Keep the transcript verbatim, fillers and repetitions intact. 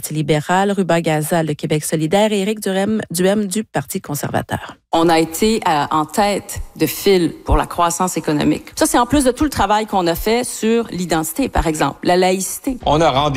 Parti libéral, Ruba Gazal de Québec solidaire et Éric Duhem, Duhem du Parti conservateur. On a été euh, en tête de file pour la croissance économique. Ça, c'est en plus de tout le travail qu'on a fait sur l'identité, par exemple, la laïcité. On a rendu